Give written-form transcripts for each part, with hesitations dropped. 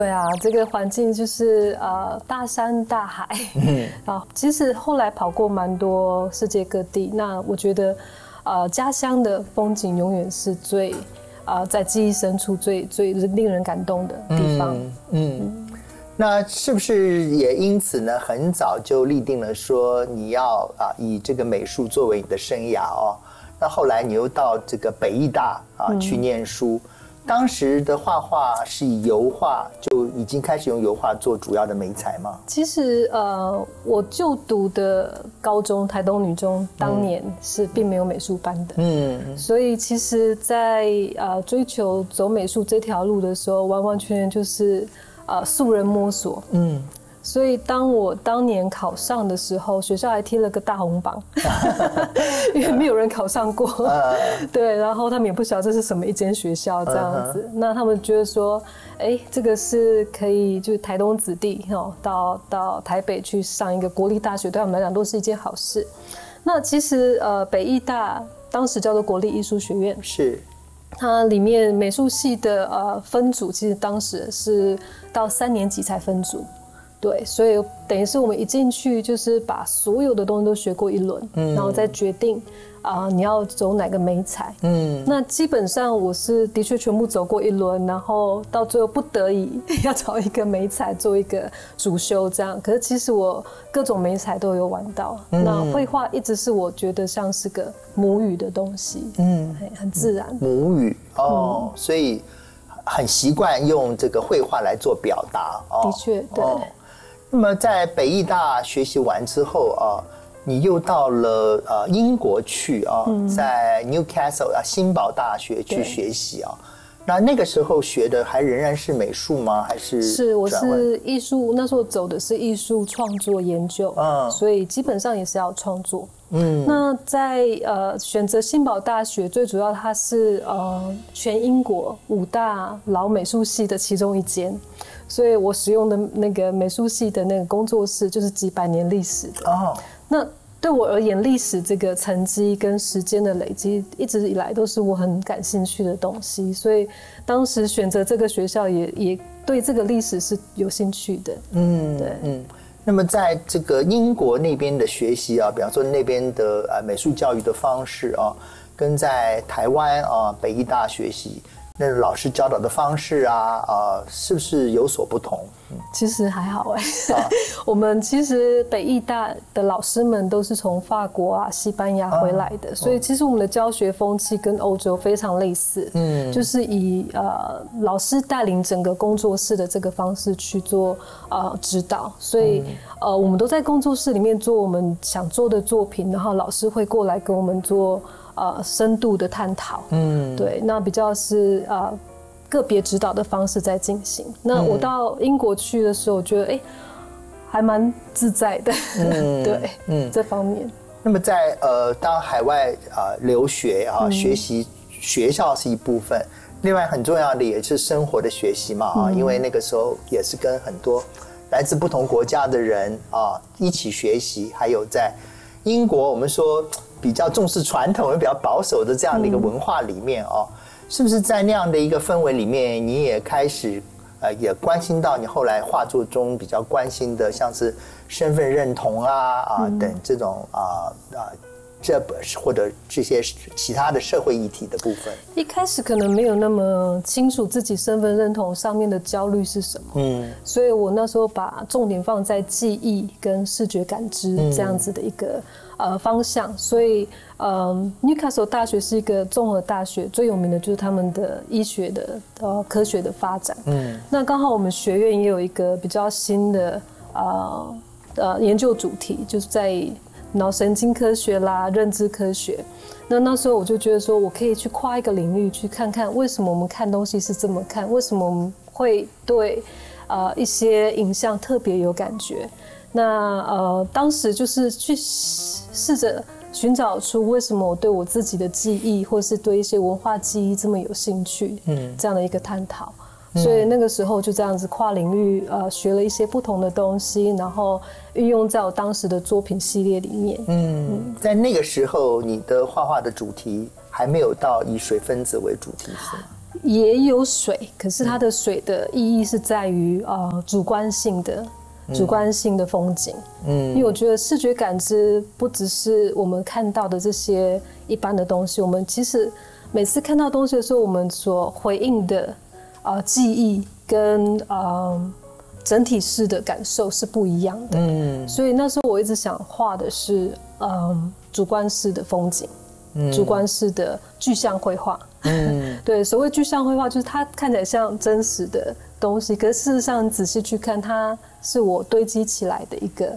对啊，这个环境就是大山大海，其实后来跑过蛮多世界各地，那我觉得家乡的风景永远是最在记忆深处最令人感动的地方。 那是不是也因此呢，很早就立定了说你要以这个美术作为你的生涯哦？那后来你又到这个北艺大去念书。当时的画画是以油画，就已经开始用油画做主要的媒材吗？ 其实我就读的高中台东女中当年是并没有美术班的，所以其实在追求走美术这条路的时候，完完全全就是素人摸索。所以当我当年考上的时候，学校还贴了个大红榜，因为没有人考上过。对，然后他们也不晓得这是什么一间学校这样子。那他们觉得说，这个是可以，就是台东子弟到台北去上一个国立大学，对他们来讲都是一件好事。那其实北艺大当时叫做国立艺术学院， 是。 它里面美术系的分组，其实当时是到3年级才分组。对，所以等于是我们一进去就是把所有的东西都学过一轮，然后再决定你要走哪个媒材。那基本上我是的确全部走过一轮，然后到最后不得已要找一个媒材做一个主修这样。可是其实我各种媒材都有玩到。那绘画一直是我觉得像是个母语的东西，很自然。 母语哦，所以很习惯用这个绘画来做表达。 的确，对。 那么在北艺大学习完之后你又到了英国去在 Newcastle 新堡大学去学习那个时候学的还仍然是美术吗？还是？ 是，我是艺术，那时候走的是艺术创作研究，所以基本上也是要创作。那在选择新堡大学，最主要它是全英国5大老美术系的其中一间。所以我使用的那个美术系的那个工作室就是几百年历史的。那对我而言，历史这个成绩跟时间的累积，一直以来都是我很感兴趣的东西。所以当时选择这个学校也对这个历史是有兴趣的。对。 那么在这个英国那边的学习比方说那边的美术教育的方式跟在台湾北艺大学习。那老师教导的方式是不是有所不同？ 其实还好我们其实北艺大的老师们都是从法国西班牙回来的，所以其实我们的教学风气跟欧洲非常类似，就是以老师带领整个工作室的这个方式去做指导，所以我们都在工作室里面做我们想做的作品，然后老师会过来跟我们做深度的探讨，对，那比较是个别指导的方式在进行。那我到英国去的时候，我觉得还蛮自在的，对，这方面。 那么在当海外留学学习，学校是一部分，另外很重要的也是生活的学习嘛因为那个时候也是跟很多来自不同国家的人一起学习，还有在英国我们说比较重视传统、比较保守的这样的一个文化里面是不是在那样的一个氛围里面，你也开始也关心到你后来画作中比较关心的，像是身份认同等这种或者这些其他的社会议题的部分？ 一开始可能没有那么清楚自己身份认同上面的焦虑是什么，所以我那时候把重点放在记忆跟视觉感知这样子的一个方向。所以Newcastle 大学是一个综合大学，最有名的就是他们的医学的科学的发展。那刚好我们学院也有一个比较新的研究主题，就是在脑神经科学啦、认知科学。那时候我就觉得说，我可以去跨一个领域去看看，为什么我们看东西是这么看，为什么我们会对一些影像特别有感觉。那当时就是去试着寻找出为什么我对我自己的记忆，或是对一些文化记忆这么有兴趣，这样的一个探讨。所以那个时候就这样子跨领域学了一些不同的东西，然后运用在我当时的作品系列里面。 在那个时候你的画画的主题还没有到以水分子为主题是吗？ 也有水，可是它的水的意义是在于主观性的风景。因为我觉得视觉感知不只是我们看到的这些一般的东西，我们其实每次看到东西的时候，我们所回应的记忆跟整体式的感受是不一样的。所以那时候我一直想画的是主观式的风景，主观式的具象绘画。对，所谓具象绘画就是它看起来像真实的东西，可是事实上仔细去看，它是我堆积起来的一个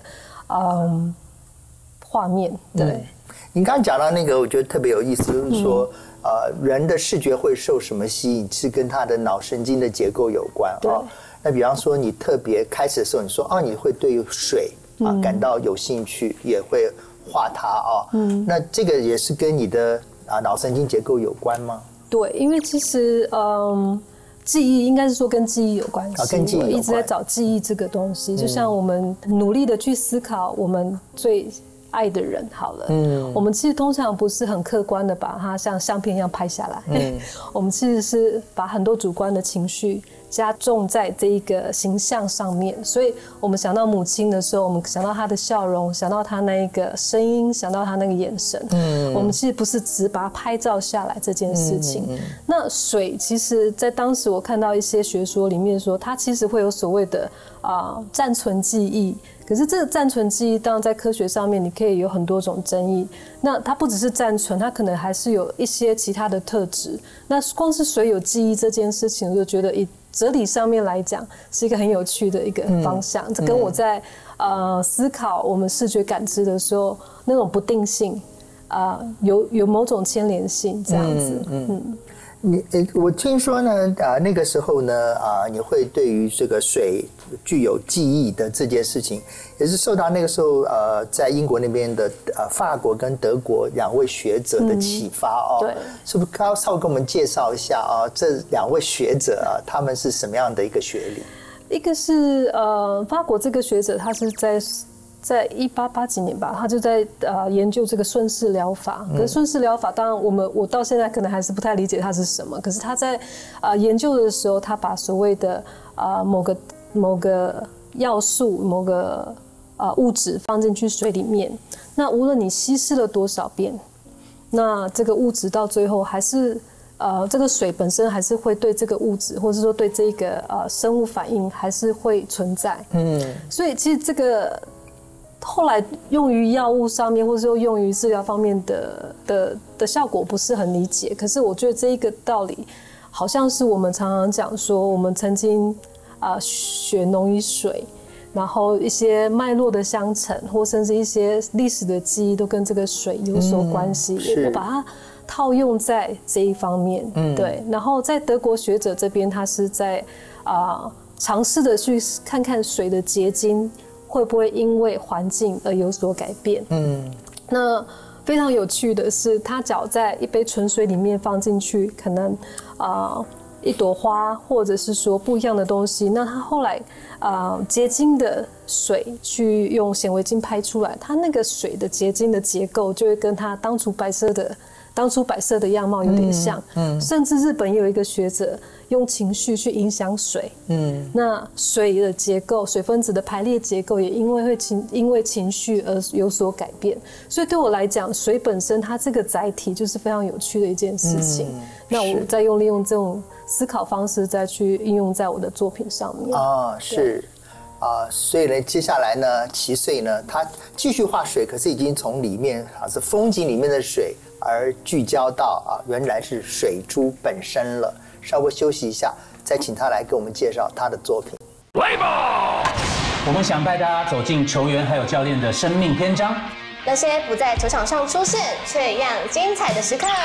画面。对， 你刚刚讲到那个，我觉得特别有意思，就是说人的视觉会受什么吸引，是跟他的脑神经的结构有关啊。那比方说，你特别开始的时候，你说你会对水感到有兴趣，也会画它啊。那这个也是跟你的脑神经结构有关吗？ 对，因为其实记忆应该是说跟记忆有关系。 跟记忆有关。 我一直在找记忆这个东西，就像我们努力的去思考我们最爱的人好了，我们其实通常不是很客观的把它像相片一样拍下来，我们其实是把很多主观的情绪加重在这一个形象上面。所以我们想到母亲的时候，我们想到她的笑容，想到她那个声音，想到她那个眼神，我们其实不是只把它拍照下来这件事情。那水其实在当时我看到一些学说里面说，它其实会有所谓的暂存记忆。可是这个暂存记忆当然在科学上面你可以有很多种争议，那它不只是暂存，它可能还是有一些其他的特质。那光是水有记忆这件事情，我就觉得以哲理上面来讲是一个很有趣的一个方向。这跟我在思考我们视觉感知的时候那种不定性有某种牵连性这样子。 我听说呢，那个时候呢，你会对于这个水具有记忆的这件事情，也是受到那个时候在英国那边的法国跟德国两位学者的启发对， 是不是稍微跟我们介绍一下这两位学者他们是什么样的一个学历？ 一个是法国这个学者，他是在1880几年吧，他就在研究这个顺势疗法。可是顺势疗法，当然我到现在可能还是不太理解它是什么。可是他在研究的时候，他把所谓的某个要素、某个物质放进去水里面，那无论你稀释了多少遍，那这个物质到最后还是这个水本身还是会对这个物质，或者说对这个生物反应还是会存在。所以其实这个后来用于药物上面，或者说用于治疗方面的效果不是很理解。可是我觉得这一个道理，好像是我们常常讲说，我们曾经血浓于水，然后一些脉络的相承，或甚至一些历史的记忆，都跟这个水有所关系。我把它套用在这一方面。对。然后在德国学者这边，他是在尝试的去看看水的结晶会不会因为环境而有所改变。那非常有趣的是，他只要在一杯纯水里面放进去，可能一朵花，或者是说不一样的东西，那他后来结晶的水去用显微镜拍出来，它那个水的结晶的结构就会跟它当初摆设的样貌有点像。甚至日本也有一个学者用情绪去影响水。那水的结构，水分子的排列结构也因为情绪而有所改变。所以对我来讲，水本身它这个载体就是非常有趣的一件事情。那我再利用这种思考方式再去应用在我的作品上面。 是。所以呢，接下来呢，齐穗呢，他继续画水，可是已经从里面是风景里面的水，而聚焦到原来是水珠本身了。稍微休息一下，再请他来给我们介绍他的作品。 来吧！我们想带大家走进球员还有教练的生命篇章， 那些不在球场上出现却一样精彩的时刻。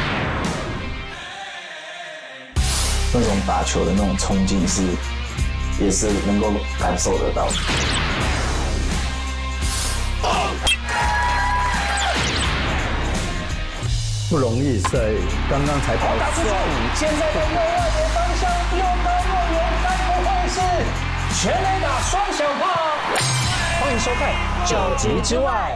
那种打球的那种冲劲也是能够感受得到。 不容易，在刚刚才打出去， 现在的右外野方向又高又远，该不会是全垒打双响炮？欢迎收看《九局之外》。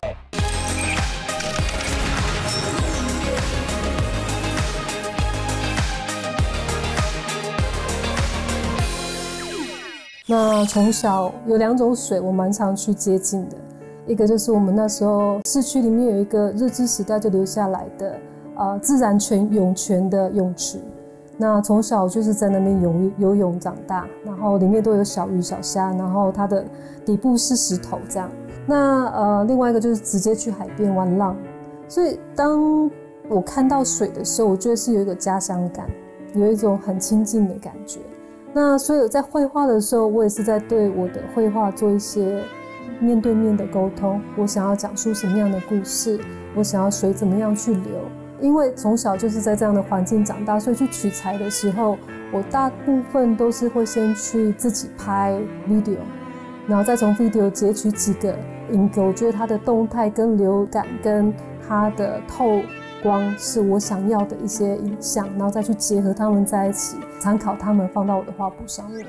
那从小有2种水我蛮常去接近的，一个就是我们那时候市区里面有一个日治时代就留下来的自然涌泉的泳池。那从小就是在那边游泳长大，然后里面都有小鱼小虾，然后它的底部是石头这样。那另外一个就是直接去海边玩浪，所以当我看到水的时候，我觉得是有一个家乡感，有一种很亲近的感觉。那所以我在绘画的时候，我也是在对我的绘画做一些面对面的沟通，我想要讲述什么样的故事，我想要水怎么样去流。因为从小就是在这样的环境长大，所以去取材的时候，我大部分都是会先去自己拍 video， 然后再从 video 截取几个影格，我觉得它的动态跟流感跟它的透光是我想要的一些影像，然后再去结合它们在一起，参考它们放到我的画布上面。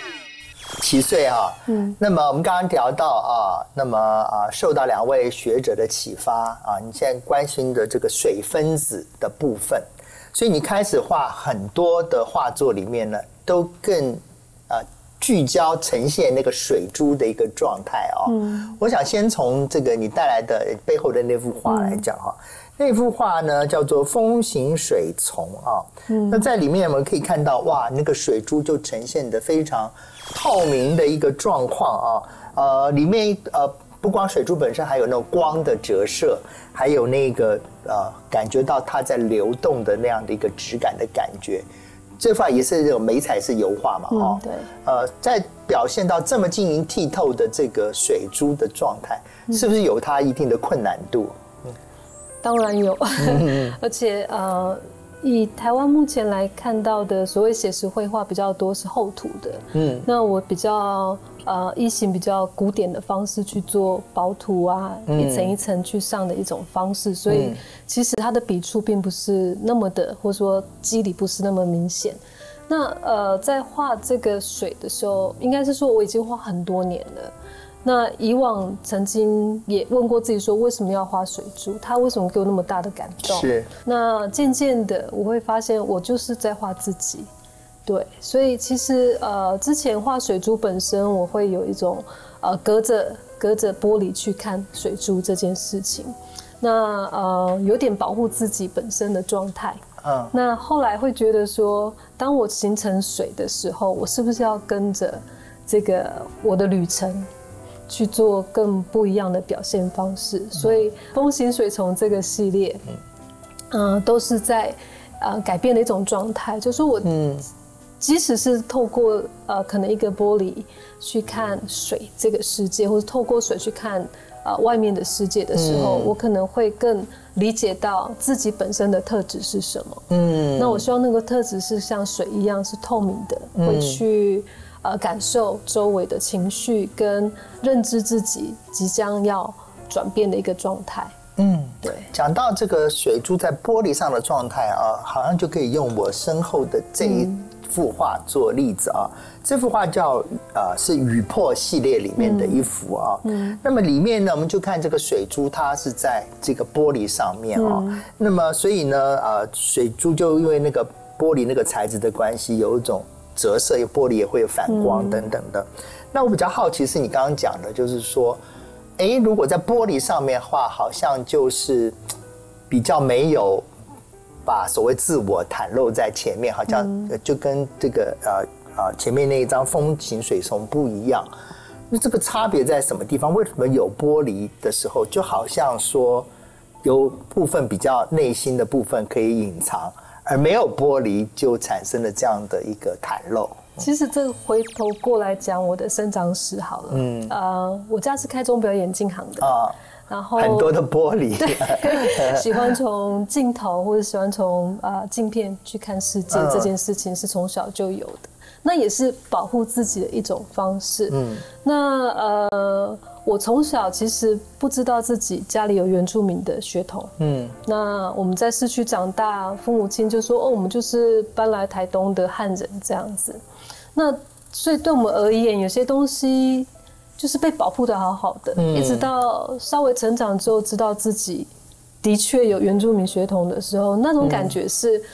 7岁啊，那么我们刚刚聊到受到2位学者的启发啊，你现在关心的这个水分子的部分，所以你开始画很多的画作里面呢，都更聚焦呈现那个水珠的一个状态哦。我想先从这个你带来的背后的那幅画来讲哈。那幅画呢叫做风行水从啊，那在里面我们可以看到哇，那个水珠就呈现的非常透明的一个状况啊，里面不光水珠本身，还有那种光的折射，还有那个感觉到它在流动的那样的一个质感的感觉。这幅画也是这种美彩是油画嘛， 对， 在表现到这么晶莹剔透的这个水珠的状态，是不是有它一定的困难度？ 当然有，而且以台湾目前来看到的所谓写实绘画比较多是厚涂的，那我比较依循比较古典的方式去做薄涂啊，一层一层去上的一种方式，所以其实它的笔触并不是那么的，或者说肌理不是那么明显。那在画这个水的时候，应该是说我已经画很多年了。那以往曾经也问过自己说，为什么要画水珠？它为什么给我那么大的感动？ 是。那渐渐的，我会发现我就是在画自己。对，所以其实之前画水珠本身，我会有一种隔着玻璃去看水珠这件事情。那有点保护自己本身的状态。那后来会觉得说，当我形成水的时候，我是不是要跟着这个我的旅程？去做更不一样的表现方式，所以风行水从这个系列，都是在改变的一种状态，就是我即使是透过可能一个玻璃去看水这个世界，或者透过水去看外面的世界的时候，我可能会更理解到自己本身的特质是什么。那我希望那个特质是像水一样是透明的，会去感受周围的情绪跟认知自己即将要转变的一个状态。对。 讲到这个水珠在玻璃上的状态啊，好像就可以用我身后的这一幅画做例子啊。这幅画叫是雨破系列里面的一幅啊。那么里面呢，我们就看这个水珠，它是在这个玻璃上面啊。那么所以呢，水珠就因为那个玻璃那个材质的关系，有一种折射，玻璃也会有反光等等的。那我比较好奇是你刚刚讲的，就是说，如果在玻璃上面画，好像就是比较没有把所谓自我袒露在前面，好像就跟这个前面那一张风行水从不一样。那这个差别在什么地方？为什么有玻璃的时候，就好像说有部分比较内心的部分可以隐藏？而没有玻璃就产生了这样的一个袒露。 其实这个回头过来讲我的生长史好了。我家是开钟表眼镜行的然后很多的玻璃， 喜欢从镜头或者喜欢从镜片去看世界，这件事情是从小就有的。那也是保护自己的一种方式。那我从小其实不知道自己家里有原住民的血统。那我们在市区长大，父母亲就说我们就是搬来台东的汉人这样子。那所以对我们而言，有些东西就是被保护的好好的，一直到稍微成长之后，知道自己的确有原住民血统的时候，那种感觉是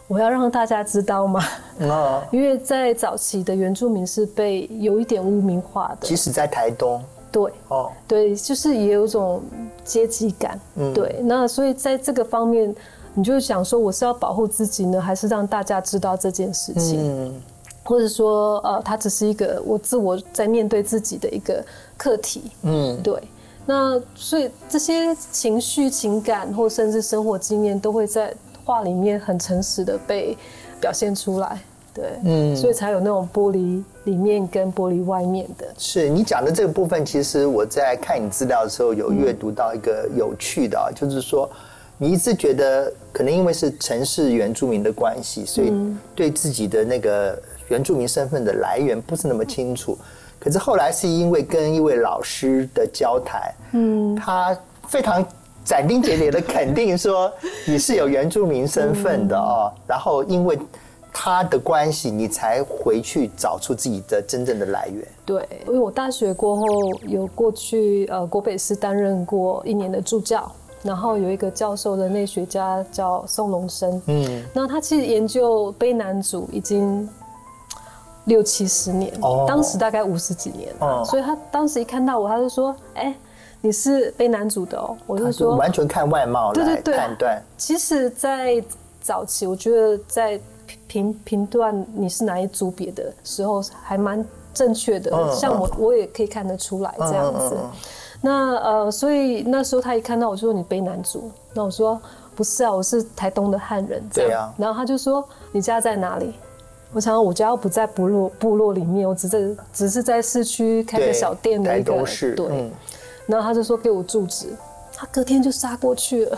我要让大家知道吗？因为在早期的原住民是被有一点污名化的， 即使在台东。 对，对，就是也有一种阶级感，对，那所以在这个方面，你就想说我是要保护自己呢，还是让大家知道这件事情？或者说，它只是一个我自我在面对自己的一个课题，对。那所以这些情绪、情感，或甚至生活经验，都会在画里面很诚实的被表现出来。对，所以才有那种玻璃里面跟玻璃外面的。 是你讲的这个部分，其实我在看你资料的时候有阅读到一个有趣的，就是说你一直觉得可能因为是城市原住民的关系，所以对自己的那个原住民身份的来源不是那么清楚。可是后来是因为跟一位老师的交谈，他非常斩钉截铁的肯定说你是有原住民身份的然后因为他的关系，你才回去找出自己的真正的来源。 对，因为我大学过后有过去国北市担任过1年的助教，然后有一个教授的内学家叫宋龙生，那他其实研究卑南族已经60、70年，当时大概50几年，所以他当时一看到我，他就说：“哎，你是卑南族的哦。”我就说完全看外貌来判断。 其实，在早期，我觉得在评断你是哪一族别的时候，还蛮正确的。像我也可以看得出来这样子。那所以那时候他一看到我就说你卑南族，那我说不是啊，我是台东的汉人。这样，然后他就说你家在哪里？我想我家不在部落里面，我只是在市区开个小店的一个。 台东市。 对。然后他就说给我住址，他隔天就杀过去了。